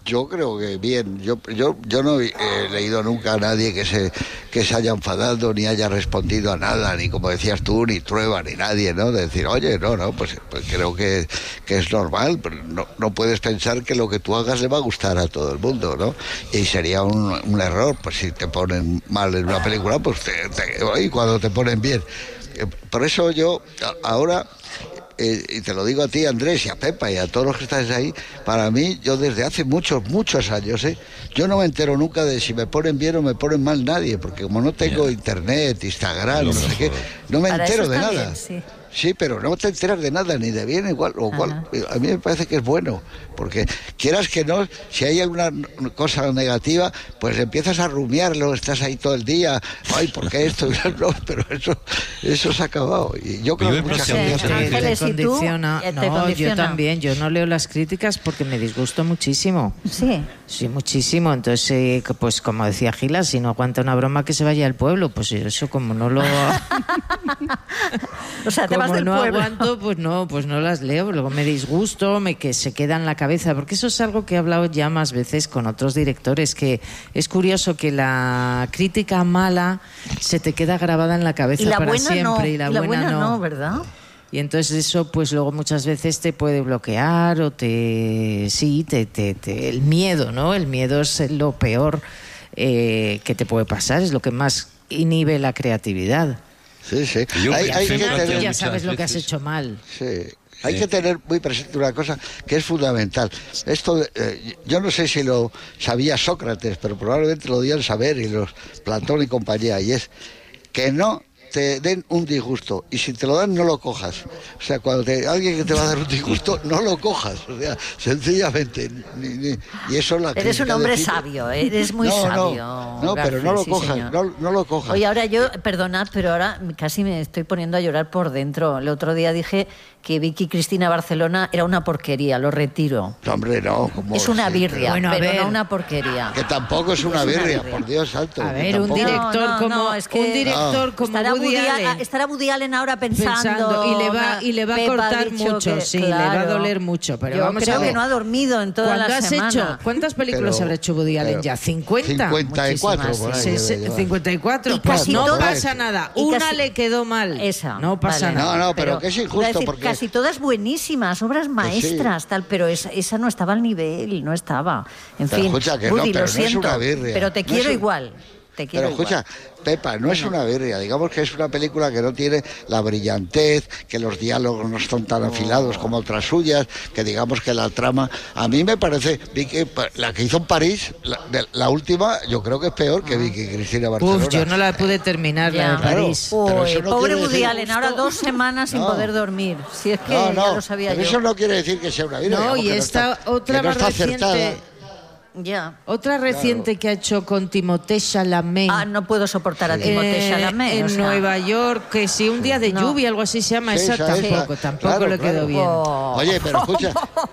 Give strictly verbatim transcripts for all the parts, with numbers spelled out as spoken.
Yo creo que bien. Yo yo yo no he leído nunca a nadie que se que se haya enfadado ni haya respondido a nada, ni como decías tú, ni Trueba, ni nadie, ¿no? De decir, oye, no, no, pues, pues creo que, que es normal, pero no, no puedes pensar que lo que tú hagas le va a gustar a todo el mundo, ¿no? Y sería un, un error, pues si te ponen mal en una película, pues te, te, y cuando te ponen bien. Por eso yo ahora... Eh, y te lo digo a ti, Andrés, y a Pepa y a todos los que estáis ahí, para mí, yo desde hace muchos, muchos años, ¿eh? yo no me entero nunca de si me ponen bien o me ponen mal nadie, porque como no tengo yeah. internet, Instagram, no sé qué, no me para entero de nada. Bien, sí. Sí, pero no te enteras de nada, ni de bien igual, o cual, a mí me parece que es bueno, porque quieras que no, si hay alguna cosa negativa, pues empiezas a rumiarlo, estás ahí todo el día, ay, ¿por qué esto? No, pero eso eso se ha acabado. Y yo creo que mucha gente te, te, te condiciona. No, te condiciona. Yo también, yo no leo las críticas porque me disgusto muchísimo. Sí. Sí, muchísimo. Entonces, eh, pues como decía Gila, si no aguanta una broma que se vaya al pueblo, pues eso como no lo... O sea, te vas del no pueblo. aguanto, pues no, pues no las leo, luego me disgusto, me que se queda en la cabeza, porque eso es algo que he hablado ya más veces con otros directores, que es curioso que la crítica mala se te queda grabada en la cabeza y la para buena siempre no, y la, y la buena, buena no. no, ¿verdad? Y entonces eso pues luego muchas veces te puede bloquear o te sí, te, te, te el miedo, ¿no? El miedo es lo peor eh, que te puede pasar, es lo que más inhibe la creatividad. Sí, sí. Yo, hay, hay que final, tener, tú ya sabes lo que has hecho mal. Sí. Hay sí. que tener muy presente una cosa que es fundamental. Esto, eh, yo no sé si lo sabía Sócrates, pero probablemente lo debían saber y los Platón y compañía, y es que no te den un disgusto, y si te lo dan no lo cojas. O sea, cuando te, alguien que te va a dar un disgusto no lo cojas, o sea, sencillamente ni, ni, y eso la eres un hombre decide. sabio, ¿eh? Eres muy no, sabio. No, no García, pero no lo sí, cojas, no, no lo cojas. Oye, ahora yo, perdonad, pero ahora casi me estoy poniendo a llorar por dentro. El otro día dije que Vicky Cristina Barcelona era una porquería, lo retiro. No, hombre, no. Como es una birria, bueno, pero ver, no una porquería. Que tampoco es una, es una birria, birria, por Dios santo. A ver, un director no, no, como no, es que un director no. como estará Woody Allen. Estará Woody Allen ahora pensando, pensando y le va y le va a cortar mucho, que, sí, claro, le va a doler mucho, pero yo vamos creo a ver. que no ha dormido en toda la has semana. Hecho, ¿Cuántas películas pero, habrá hecho Woody Allen ya? ¿cincuenta? cincuenta y cuatro por ahí. Sí, sí, cincuenta y cuatro. Y pues no todas, pasa nada. Una casi, le quedó mal. Esa. No pasa vale, nada. No, no, pero, pero que es injusto decir, porque casi todas buenísimas, obras maestras, sí. tal, pero esa, esa no estaba al nivel, no estaba. En pero fin, escucha, que Woody, no, pero lo no es siento, una birria. pero te no quiero un... igual. Te quiero pero escucha, igual. Pepa, no bueno. es una birria, digamos que es una película que no tiene la brillantez, que los diálogos no son tan afilados oh. como otras suyas, que digamos que la trama, a mí me parece, Vicky, la que hizo en París, la, de, la última, yo creo que es peor que Vicky Cristina Barcelona. Uf, yo no la pude terminar, ya. la de París. Claro, Uy, no pobre Woody Allen, ahora dos semanas sin no. poder dormir, si es que no, no, ya lo sabía pero yo. eso no quiere decir que sea una birria. No, y esta no está, otra que no está reciente... acertada. Ya. Otra reciente claro. que ha hecho con Timothée Chalamet. Ah, no puedo soportar a Timothée eh, Chalamet. En o sea. Nueva York, que si un día de no. lluvia, algo así se llama, sí, esa tampoco, esa. tampoco claro, le quedó claro. bien. Oh. Oye, pero escucha,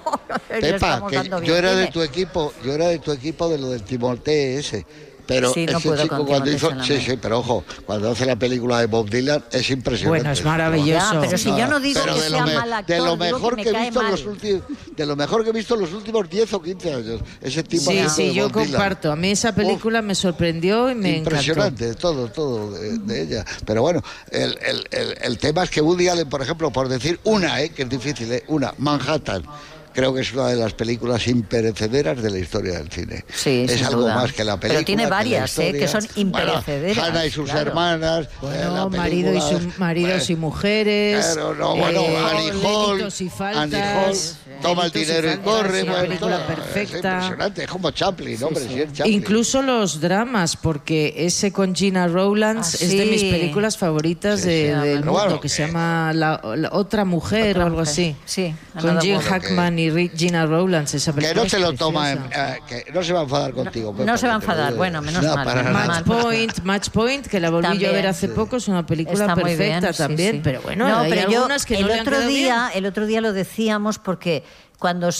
Pepa, que bien, yo era dime. de tu equipo, yo era de tu equipo de lo del Timothée ese. Pero sí, no ese puedo chico cuando hizo, sí, sí, pero ojo, cuando hace la película de Bob Dylan es impresionante. Bueno, es maravilloso. Ya, pero si yo no digo pero que de sea me, mal actor, de lo digo mejor que, que, me he cae visto mal. los últimos, de lo mejor que he visto los últimos diez o quince años, ese tipo sí, de sí, de yo Bob comparto. Dylan. A mí esa película Uf, me sorprendió y me impresionante, encantó. todo, todo de, de ella. Pero bueno, el, el, el, el tema es que Woody Allen, por ejemplo, por decir una, eh, que es difícil, eh, una, Manhattan. Creo que es una de las películas imperecederas de la historia del cine. Sí, es algo duda. más que la película. Pero tiene varias, que, eh, que son imperecederas. Bueno, Hannah y sus claro. hermanas. Bueno, eh, marido y su, maridos pues, y mujeres. Claro, no, bueno, eh, Annie Hall. Y faltas, Annie Hall. Toma el dinero y, faltas, y corre. Una bueno, película todo, perfecta. Es impresionante, es como Chaplin, sí, hombre. sí. Si es Chaplin. Incluso los dramas, porque ese con Gina Rowlands ah, es sí. de mis películas favoritas sí, de, sí, del mundo, bueno, que eh, se llama la, la Otra Mujer otra o algo mujer. así. Sí, con Jim Hackman que... y Gina Rowlands. Esa que no se lo toma, en, eh, que no se va a enfadar contigo. No, Pepa, no se va a enfadar, bueno, menos no, mal. Para menos Match mal. Point, Match Point, que la volví también, yo a ver hace sí. poco, es una película Está muy perfecta bien, también, sí, sí. pero bueno, no, hay pero algunas yo, que el no le han otro quedado día, bien. El otro día lo decíamos porque cuando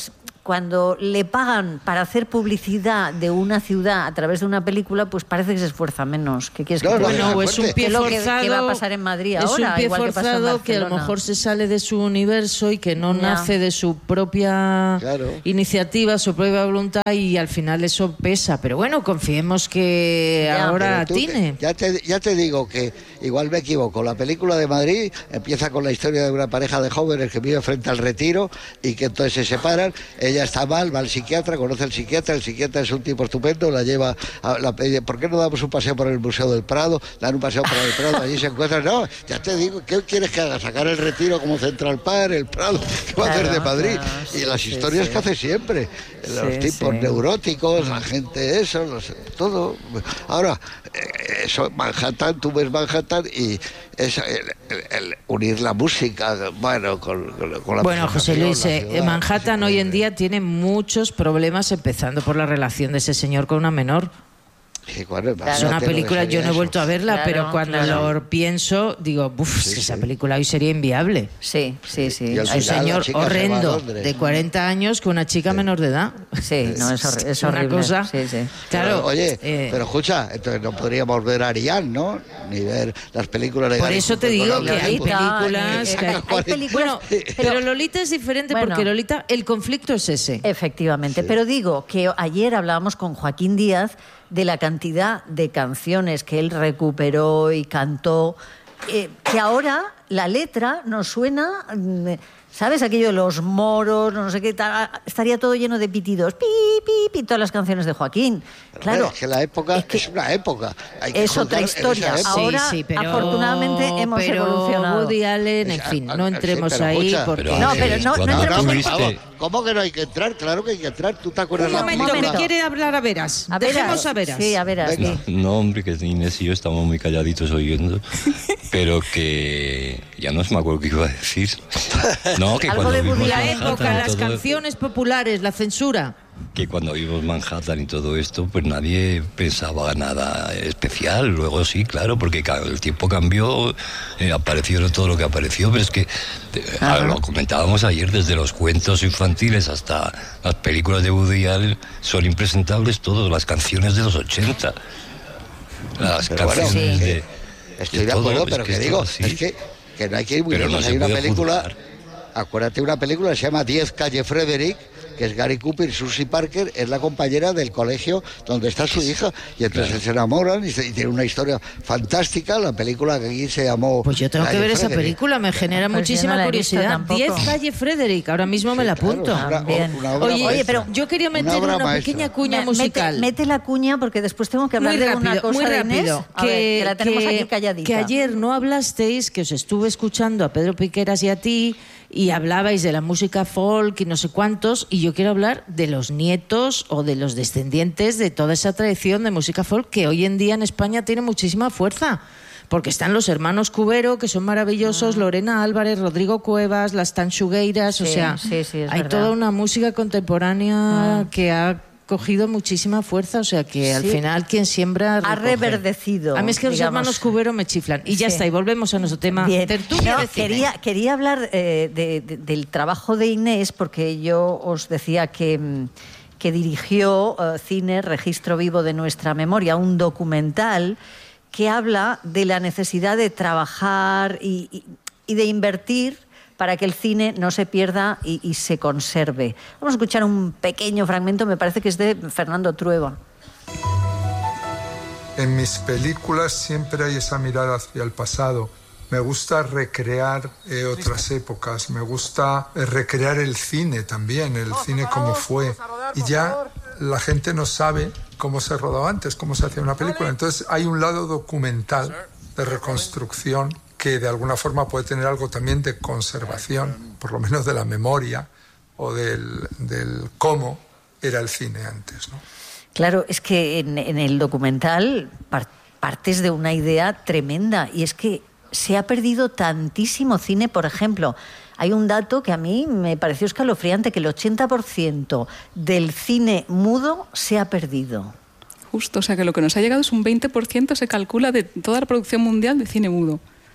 cuando le pagan para hacer publicidad de una ciudad a través de una película, pues parece que se esfuerza menos. ¿Qué quieres que No, te no, diga? Bueno, o es un pie ¿Qué es lo que- forzado. qué va a pasar en Madrid es ahora? un pie Igual que pasó en forzado que a lo Barcelona. mejor se sale de su universo y que no Ya. nace de su propia Claro. iniciativa, su propia voluntad, y al final eso pesa. Pero bueno, confiemos que Ya. ahora Pero tú te- atine. ya, te, ya te digo que igual me equivoco. La película de Madrid empieza con la historia de una pareja de jóvenes que vive frente al Retiro y que entonces se separan. Ella está mal, va al psiquiatra, conoce al psiquiatra. El psiquiatra es un tipo estupendo, la lleva a la, ¿por qué no damos un paseo por el Museo del Prado? Dan un paseo por el Prado, allí se encuentran. No, ya te digo, ¿qué quieres que haga? Sacar el Retiro como Central Park, el Prado, ¿qué va a hacer de Claro, Madrid? claro, y sí, las sí, historias sí. que hace siempre. Los Sí, tipos sí. neuróticos, la gente eso, los- todo. Ahora, eh, eso, Manhattan, tú ves Manhattan y es el, el- el unir la música, bueno, con, con, con la Bueno, José presentación, Luis, la eh, ciudad, Manhattan es hoy en increíble. día tiene muchos problemas, empezando por la relación de ese señor con una menor. Sí, bueno, Es una imagínate lo que película, yo sería no he eso. vuelto a verla, Claro, pero cuando claro. lo pienso, digo, uff, Sí, esa sí. película hoy sería inviable. Sí, sí, sí. Y al Hay un final la señor chica se va a horrendo Londres. de cuarenta años con una chica menor de edad. Sí, no, es, hor- es una horrible. cosa. Sí, sí. Claro, Pero, oye, eh, pero escucha, entonces no podríamos ver a Ariane, ¿no? Ni ver las películas de por Gary eso te Cooper digo con que hay Lolita. películas. eh, que hay- hay películas- Bueno, pero- pero Lolita es diferente Bueno. porque Lolita, el conflicto es ese. Efectivamente, pero digo que ayer hablábamos con Joaquín Díaz de la cantidad de canciones que él recuperó y cantó, eh, que ahora la letra nos suena, mm, ¿sabes? Aquello de los moros, no sé qué tal, estaría todo lleno de pitidos, pi, pi, pi, todas las canciones de Joaquín. Pero, Claro, hombre, es que la época es es, que una época. Hay que es otra juzgar en historia. esa época. Ahora, afortunadamente, hemos pero evolucionado. Woody Allen, en Sí, fin, ah, no ah, entremos sí, pero ahí escucha, porque... pero No, antes, pero no- no cuando entremos No, en- por tuviste- favor, ¿cómo que no hay que entrar? Claro que hay que entrar. ¿Tú te acuerdas Un de la momento, momento. que quiere hablar a veras. A veras. Dejemos a veras. Sí, a veras. Venga. sí. No, hombre, que Inés y yo estamos muy calladitos oyendo, pero que ya no me acuerdo qué iba a decir. No, que Algo cuando de vimos Woody La Allen, Manhattan época, y las todo- canciones populares, la censura. que cuando vimos Manhattan y todo esto, pues nadie pensaba nada especial. Luego sí, claro, porque ca- el tiempo cambió, eh, apareció todo lo que apareció, pero es que eh, Ajá. lo comentábamos ayer, desde los cuentos infantiles hasta las películas de Woody Allen, son impresentables todas las canciones de los ochenta. Las Pero bueno, canciones sí. de... Estoy de todo, acuerdo, es pero que que esto digo, así. es que, que no hay que ir muy Pero no lejos. se Hay una puede película, juzgar. acuérdate, una película que se llama diez Calle Frederick, que es Gary Cooper y Susie Parker, es la compañera del colegio donde está su hija, y entonces Claro. se enamoran y, se- y tiene una historia fantástica. La película que aquí se llamó... Pues yo tengo que Calle ver esa Frederick. película, me genera Pues yo muchísima no la he visto curiosidad. tampoco. diez Calle Frederick, ahora mismo me la Claro, apunto. es una- También. una obra Oye, maestra. pero yo quería meter obra una maestra. pequeña cuña Me- musical. Mete, mete la cuña porque después tengo que hablar Muy de rápido, una cosa muy de Inés. rápido. A ver, que la tenemos aquí calladita. que ayer no hablasteis, que os estuve escuchando a Pedro Piqueras y a ti, y hablabais de la música folk y no sé cuántos, y yo quiero hablar de los nietos o de los descendientes de toda esa tradición de música folk que hoy en día en España tiene muchísima fuerza. Porque están los hermanos Cubero, que son maravillosos, Lorena Álvarez, Rodrigo Cuevas, las Tanchugueiras, o Sí, sea, sí, sí, es hay verdad. toda una música contemporánea Ah. que ha cogido muchísima fuerza, o sea que al Sí. final quien siembra Ha recoge. reverdecido. A mí es que los digamos. hermanos Cubero me chiflan. Y ya Sí. está, y volvemos a nuestro tema. Bien. Tertulia No, de cine. quería, quería hablar eh, de- de- del trabajo de Inés, porque yo os decía que, mm, que dirigió eh, Cine, Registro Vivo de Nuestra Memoria, un documental que habla de la necesidad de trabajar y, y- y de invertir para que el cine no se pierda y, y se conserve. Vamos a escuchar un pequeño fragmento, me parece que es de Fernando Trueba. En mis películas siempre hay esa mirada hacia el pasado. Me gusta recrear eh, otras épocas, me gusta eh, recrear el cine también, el cine como fue. Y ya la gente no sabe cómo se rodaba antes, cómo se hacía una película. Entonces hay un lado documental de reconstrucción que de alguna forma puede tener algo también de conservación, por lo menos de la memoria o del, del cómo era el cine antes, ¿no? Claro, es que en, en el documental par- partes de una idea tremenda y es que se ha perdido tantísimo cine. Por ejemplo, hay un dato que a mí me pareció escalofriante, que el ochenta por ciento del cine mudo se ha perdido. Justo, o sea que lo que nos ha llegado es un veinte por ciento, se calcula, de toda la producción mundial de cine mudo.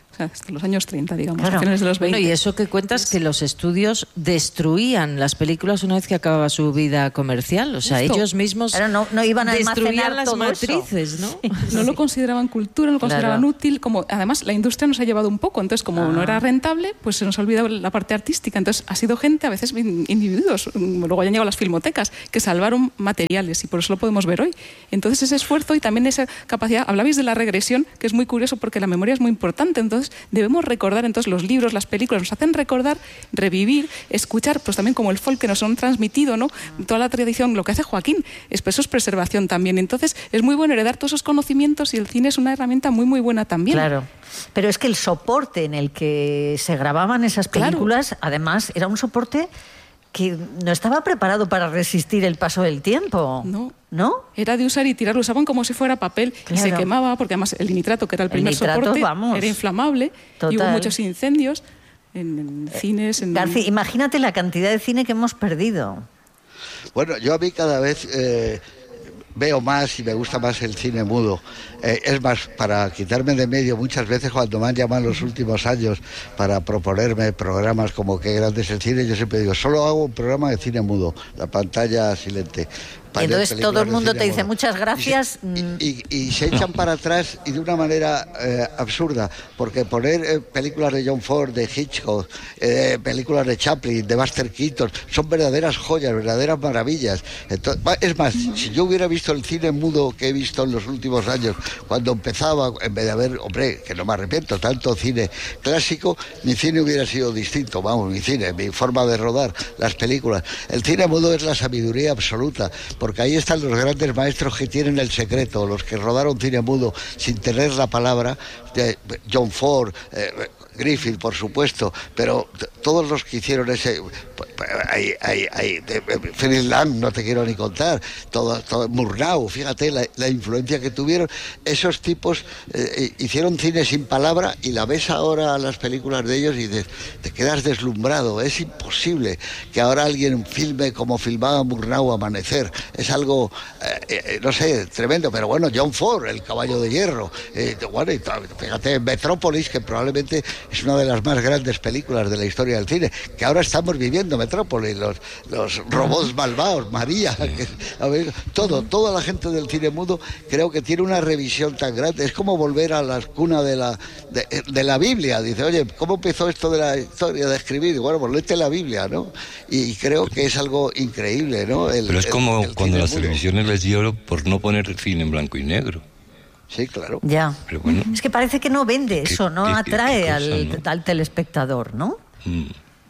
O sea, hasta los años treinta, digamos, Claro. a finales de los veinte. Bueno, y eso que cuentas, que los estudios destruían las películas una vez que acababa su vida comercial. O sea, Justo. ellos mismos Claro, no- no iban a destruían almacenar las todo matrices, eso. ¿no? No lo consideraban cultura, no lo consideraban Claro. útil. Como, además, la industria nos ha llevado un poco. Entonces, como Ah. no era rentable, pues se nos ha olvidado la parte artística. Entonces, ha sido gente, a veces in- individuos, mm, luego ya han llegado las filmotecas, que salvaron materiales y por eso lo podemos ver hoy. Entonces, ese esfuerzo y también esa capacidad. Hablabais de la regresión, que es muy curioso porque la memoria es muy importante. Entonces, debemos recordar. Entonces, los libros, las películas nos hacen recordar, revivir, escuchar, pues también como el folk que nos han transmitido, ¿no? Toda la tradición, lo que hace Joaquín, es, pues, eso es preservación también. Entonces, es muy bueno heredar todos esos conocimientos y el cine es una herramienta muy, muy buena también. Claro. Pero es que el soporte en el que se grababan esas Claro. películas, además, era un soporte que no estaba preparado para resistir el paso del tiempo. No. ¿No? Era de usar y tirar, lo usaban como si fuera papel y Claro. se quemaba, porque además el nitrato, que era el El primer nitrato, soporte, vamos. era inflamable y hubo Total. muchos incendios en, en cines. En... García, imagínate la cantidad de cine que hemos perdido. Bueno, yo a mí cada vez eh, veo más y me gusta más el cine mudo. Eh, es más, para quitarme de medio, muchas veces cuando me han llamado en los últimos años para proponerme programas como Qué grande es el cine, yo siempre digo, solo hago un programa de cine mudo, la pantalla silente. Y entonces Películas todo el de mundo cine te dice mudo. muchas gracias. Y se, y- y- y se echan para atrás y de una manera eh, absurda, porque poner eh, películas de John Ford, de Hitchcock, eh, películas de Chaplin, de Buster Keaton, son verdaderas joyas, verdaderas maravillas. Entonces, va- es más, si yo hubiera visto el cine mudo que he visto en los últimos años, cuando empezaba, en vez de haber, hombre, que no me arrepiento, tanto cine clásico, mi cine hubiera sido distinto, vamos, mi cine, mi forma de rodar las películas. El cine mudo es la sabiduría absoluta, porque ahí están los grandes maestros que tienen el secreto, los que rodaron cine mudo sin tener la palabra, de John Ford, eh, Griffith, por supuesto, pero t- todos los que hicieron ese, hay, hay, hay, de- de- Fritz Lang, no te quiero ni contar, todo, todo Murnau, fíjate la, la influencia que tuvieron, esos tipos eh, hicieron cine sin palabra y la ves ahora a las películas de ellos y te, te quedas deslumbrado, es imposible que ahora alguien filme como filmaba Murnau Amanecer, es algo, eh, eh, no sé, tremendo, pero bueno, John Ford, El caballo de hierro, eh, bueno, y, fíjate, Metrópolis, que probablemente es una de las más grandes películas de la historia del cine, que ahora estamos viviendo Metrópolis, los, los robots malvados, María, que, a ver, todo, toda la gente del cine mudo creo que tiene una revisión tan grande, es como volver a la cuna de la, de, de la Biblia, dice, oye, ¿cómo empezó esto de la historia de escribir? Bueno, pues léete la Biblia, ¿no? Y creo que es algo increíble, ¿no? El, Pero es el- como el cuando cine las mudo. televisiones les dio por no poner el cine en blanco y negro. Sí, claro. Ya. Pero bueno. Es que parece que no vende Qué- eso, no qué- qué- atrae qué cosa, al, ¿no? al telespectador, ¿no? Mm.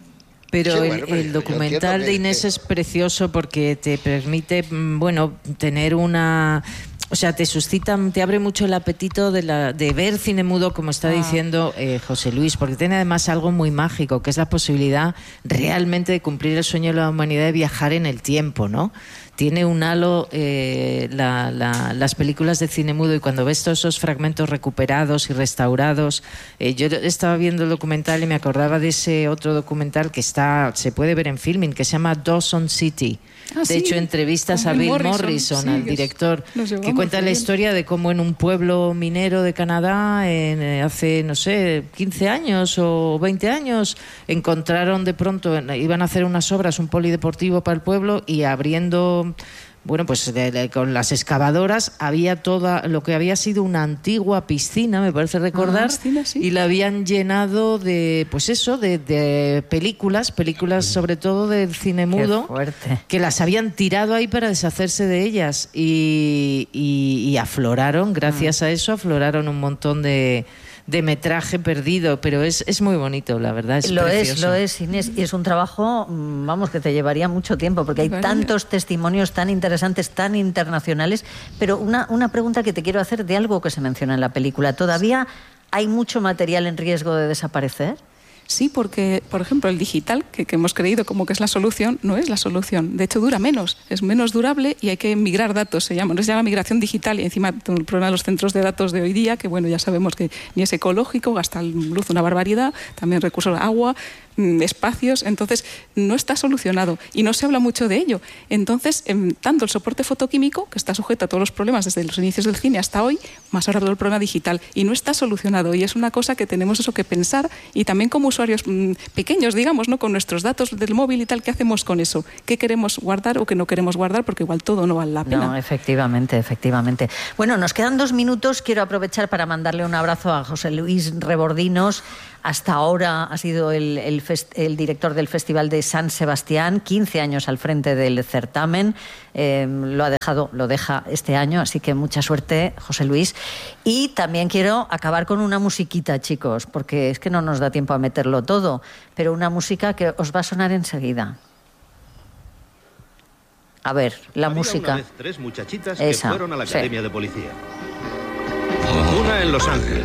Pero Sí, el, bueno, pero el yo documental entiendo de que- Inés que- es precioso porque te permite, mm, bueno, tener una... O sea, te suscita, te abre mucho el apetito de, la, de ver cine mudo, como está diciendo eh, José Luis, porque tiene además algo muy mágico, que es la posibilidad realmente de cumplir el sueño de la humanidad de viajar en el tiempo, ¿no? Tiene un halo eh, la, la, las películas de cine mudo, y cuando ves todos esos fragmentos recuperados y restaurados, eh, yo estaba viendo el documental y me acordaba de ese otro documental que está, se puede ver en Filmin, que se llama Dawson City. Ah, de sí, hecho, entrevistas con a Bill Bill Morrison, Morrison, sí, al que es- director, nos que llevamos cuenta muy la bien. historia de cómo en un pueblo minero de Canadá, en, eh, hace, no sé, quince años o veinte años, encontraron de pronto, en- iban a hacer unas obras, un polideportivo para el pueblo, y abriendo... Bueno, pues de- de- con las excavadoras había toda lo que había sido una antigua piscina, me parece recordar, Ah, piscina, sí. y la habían llenado de, pues eso, de, de películas, películas sobre todo del cine mudo, fuerte. que las habían tirado ahí para deshacerse de ellas, y, y- y afloraron, gracias a eso, afloraron un montón de, de metraje perdido, pero es, es muy bonito, la verdad, es Lo es, precioso. lo es, Inés, y es un trabajo, mm, vamos, que te llevaría mucho tiempo, porque hay Vale. tantos testimonios tan interesantes, tan internacionales. Pero una, una pregunta que te quiero hacer de algo que se menciona en la película. ¿Todavía hay mucho material en riesgo de desaparecer? Sí, porque, por ejemplo, el digital, que, que hemos creído como que es la solución, no es la solución. De hecho, dura menos, es menos durable y hay que migrar datos, se llama. No se llama migración digital, y encima el problema de los centros de datos de hoy día, que bueno, ya sabemos que ni es ecológico, gasta luz una barbaridad, también recursos de agua. mm, espacios, entonces no está solucionado y no se habla mucho de ello. Entonces, eh, tanto el soporte fotoquímico, que está sujeto a todos los problemas desde los inicios del cine hasta hoy, más ahora todo el problema digital, y no está solucionado, y es una cosa que tenemos eso que pensar, y también como usuarios mmm, pequeños, digamos, ¿no? Con nuestros datos del móvil y tal, ¿qué hacemos con eso? ¿Qué queremos guardar o qué no queremos guardar? Porque igual todo no vale la pena. No, efectivamente, efectivamente. Bueno, nos quedan dos minutos. Quiero aprovechar para mandarle un abrazo a José Luis Rebordinos. Hasta ahora ha sido el, el, fest, el director del Festival de San Sebastián, quince años al frente del certamen. Eh, lo ha dejado, lo deja este año, así que mucha suerte, José Luis. Y también quiero acabar con una musiquita, chicos, porque es que no nos da tiempo a meterlo todo, pero una música que os va a sonar enseguida. A ver, la Había música. Una vez tres muchachitas Esa, que fueron a la sí. academia de policía. Una en Los Ángeles,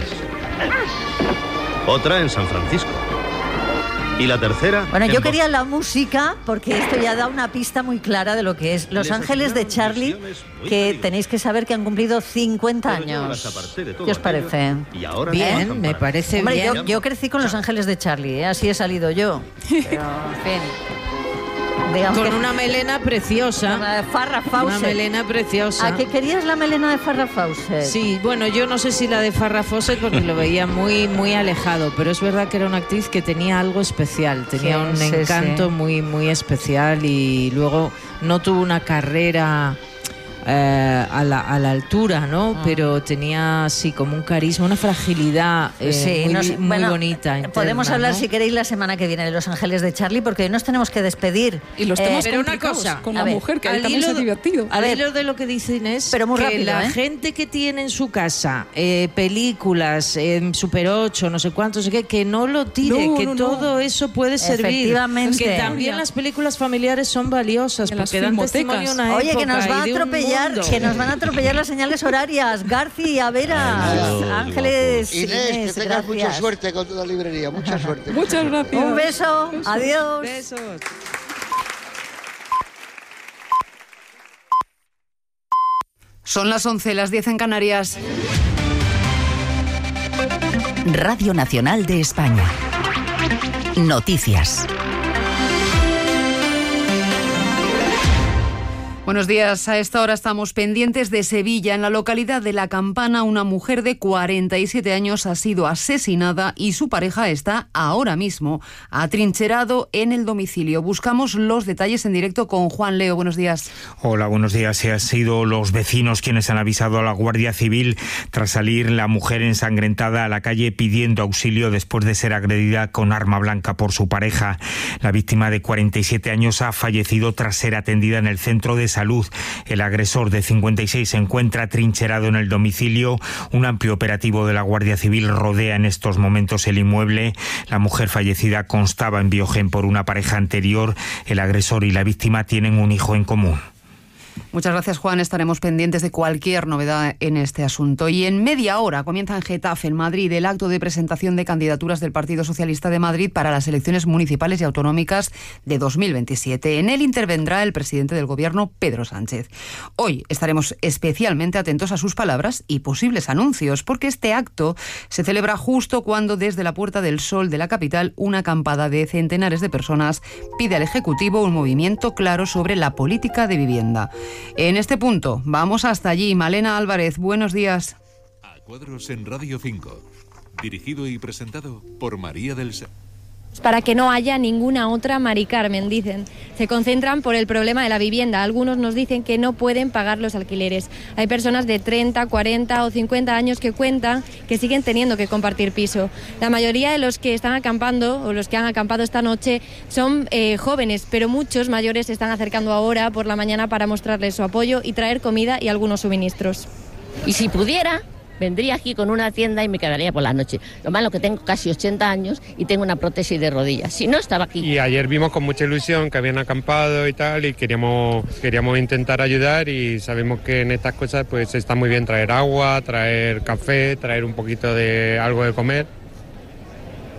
otra en San Francisco y la tercera. Bueno, en yo Boston. quería la música porque esto ya da una pista muy clara de lo que es Los Les Ángeles de asignaron Charlie, misiones muy que peligrosas. tenéis que saber que han cumplido cincuenta Pero yo años. las aparté de todo ¿Qué os aquello parece? y ahora Bien, trabajan me para mí. parece Hombre, bien. yo, yo crecí con Los Ángeles de Charlie, ¿eh? Así he salido yo. Pero, en fin. Digamos Con que- una melena preciosa. Una Farrah Una Fawcett. melena preciosa. ¿A qué querías la melena de Farrah Fawcett? Sí, bueno, yo no sé si la de Farrah Fawcett porque lo veía muy muy alejado, pero es verdad que era una actriz que tenía algo especial, tenía Sí, un sí, encanto sí. muy muy especial y luego no tuvo una carrera eh, a, la, a la altura, ¿no? Ah. Pero tenía así como un carisma, una fragilidad eh, Sí, muy, no sé, muy bueno, bonita. interna, podemos hablar, ¿no? si queréis, la semana que viene de Los Ángeles de Charlie, porque hoy nos tenemos que despedir. Y los Eh, temas pero una complicados cosa, con a la ver, mujer, que ahí Al también hilo, es divertido. al A ver, hilo de lo que dice Inés, pero muy que rápido, la ¿eh? gente que tiene en su casa eh, películas, eh, Super ocho, no sé cuántos, que, que no lo tire, No, que no, no. todo eso puede servir. Efectivamente. Que también las películas familiares son valiosas, En las porque dan filmotecas. testimonio de una Oye, que época nos va a y de un atropellar, mundo. que nos van a atropellar las señales horarias. Garci, a veras, Adiós, Ángeles, Inés, que Inés, tengas mucha gracias. suerte con toda librería, mucha suerte. Muchas gracias. Un beso, adiós. Besos. Son las once, las diez en Canarias. Radio Nacional de España. Noticias. Buenos días. A esta hora estamos pendientes de Sevilla. En la localidad de La Campana, una mujer de cuarenta y siete años ha sido asesinada y su pareja está ahora mismo atrincherado en el domicilio. Buscamos los detalles en directo con Juan Leo. Buenos días. Hola, buenos días. Se han sido los vecinos quienes han avisado a la Guardia Civil tras salir la mujer ensangrentada a la calle pidiendo auxilio después de ser agredida con arma blanca por su pareja. La víctima de cuarenta y siete años ha fallecido tras ser atendida en el centro de salud. El agresor de cincuenta y seis se encuentra trincherado en el domicilio. Un amplio operativo de la Guardia Civil rodea en estos momentos el inmueble. La mujer fallecida constaba en Biogen por una pareja anterior. El agresor y la víctima tienen un hijo en común. Muchas gracias, Juan. Estaremos pendientes de cualquier novedad en este asunto. Y en media hora comienza en Getafe, en Madrid, el acto de presentación de candidaturas del Partido Socialista de Madrid para las elecciones municipales y autonómicas de dos mil veintisiete. En él intervendrá el presidente del Gobierno, Pedro Sánchez. Hoy estaremos especialmente atentos a sus palabras y posibles anuncios, porque este acto se celebra justo cuando desde la Puerta del Sol de la capital una acampada de centenares de personas pide al Ejecutivo un movimiento claro sobre la política de vivienda. En este punto, vamos hasta allí. Malena Álvarez, buenos días. A cuadros en Radio cinco. Dirigido y presentado por María del Sa... Para que no haya ninguna otra Mari Carmen, dicen. Se concentran por el problema de la vivienda. Algunos nos dicen que no pueden pagar los alquileres. Hay personas de treinta, cuarenta o cincuenta años que cuentan que siguen teniendo que compartir piso. La mayoría de los que están acampando o los que han acampado esta noche son eh, jóvenes, pero muchos mayores se están acercando ahora por la mañana para mostrarles su apoyo y traer comida y algunos suministros. Y si pudiera, vendría aquí con una tienda y me quedaría por la noche. Lo malo que tengo casi ochenta años y tengo una prótesis de rodillas. Si no, estaba aquí. Y ayer vimos con mucha ilusión que habían acampado y tal, y queríamos, queríamos intentar ayudar, y sabemos que en estas cosas pues está muy bien traer agua, traer café, traer un poquito de algo de comer.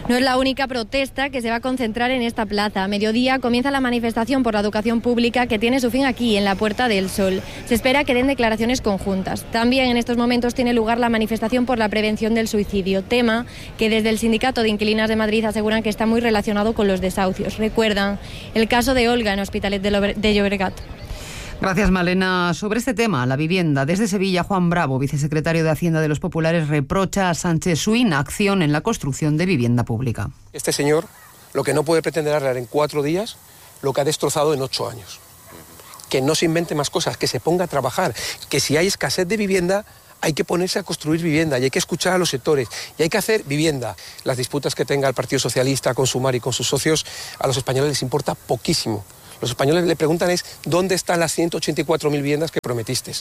No es la única protesta que se va a concentrar en esta plaza. A mediodía comienza la manifestación por la educación pública que tiene su fin aquí, en la Puerta del Sol. Se espera que den declaraciones conjuntas. También en estos momentos tiene lugar la manifestación por la prevención del suicidio, tema que desde el Sindicato de Inquilinas de Madrid aseguran que está muy relacionado con los desahucios. Recuerdan el caso de Olga en Hospitalet de Llobregat. Gracias, Malena. Sobre este tema, la vivienda, desde Sevilla, Juan Bravo, vicesecretario de Hacienda de los Populares, reprocha a Sánchez su inacción en la construcción de vivienda pública. Este señor lo que no puede pretender arreglar en cuatro días lo que ha destrozado en ocho años. Que no se invente más cosas, que se ponga a trabajar, que si hay escasez de vivienda hay que ponerse a construir vivienda y hay que escuchar a los sectores y hay que hacer vivienda. Las disputas que tenga el Partido Socialista con Sumar y con sus socios, a los españoles les importa poquísimo. Los españoles le preguntan es ¿dónde están las ciento ochenta y cuatro mil viviendas que prometiste?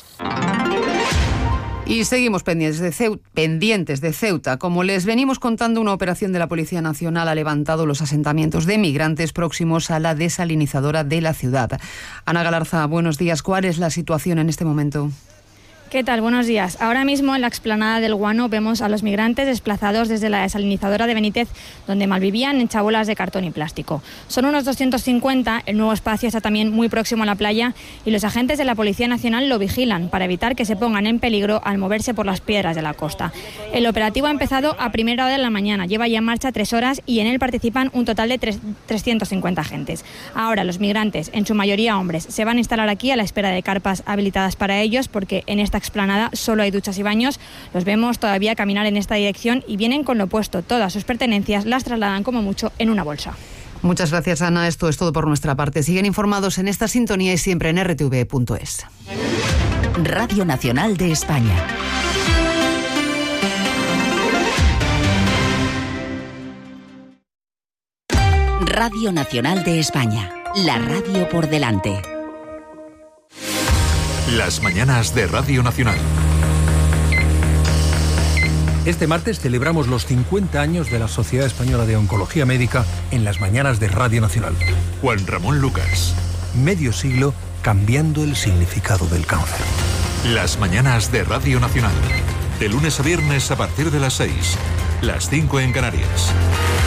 Y seguimos pendientes de, Ceuta, pendientes de Ceuta. Como les venimos contando, una operación de la Policía Nacional ha levantado los asentamientos de migrantes próximos a la desalinizadora de la ciudad. Ana Galarza, buenos días. ¿Cuál es la situación en este momento? ¿Qué tal? Buenos días. Ahora mismo en la explanada del Guano vemos a los migrantes desplazados desde la desalinizadora de Benítez, donde malvivían en chabolas de cartón y plástico. Son unos doscientos cincuenta, el nuevo espacio está también muy próximo a la playa y los agentes de la Policía Nacional lo vigilan para evitar que se pongan en peligro al moverse por las piedras de la costa. El operativo ha empezado a primera hora de la mañana, lleva ya en marcha tres horas y en él participan un total de trescientos cincuenta agentes. Ahora los migrantes, en su mayoría hombres, se van a instalar aquí a la espera de carpas habilitadas para ellos porque en esta explanada solo hay duchas y baños. Los vemos todavía caminar en esta dirección y vienen con lo puesto. Todas sus pertenencias las trasladan como mucho en una bolsa. Muchas gracias, Ana. Esto es todo por nuestra parte. Siguen informados en esta sintonía y siempre en r t v punto es. Radio Nacional de España. Radio Nacional de España. La radio por delante. Las mañanas de Radio Nacional. Este martes celebramos los cincuenta años de la Sociedad Española de Oncología Médica en las mañanas de Radio Nacional. Juan Ramón Lucas. Medio siglo cambiando el significado del cáncer. Las mañanas de Radio Nacional. De lunes a viernes a partir de las seis. Las cinco en Canarias.